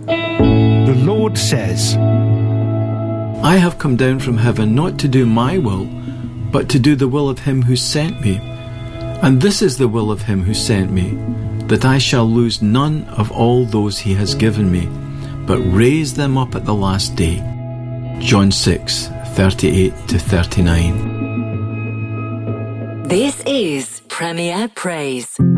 The Lord says, I have come down from heaven not to do my will, but to do the will of him who sent me. And this is the will of him who sent me, that I shall lose none of all those he has given me, but raise them up at the last day. John 6:38-39. This is Premier Praise.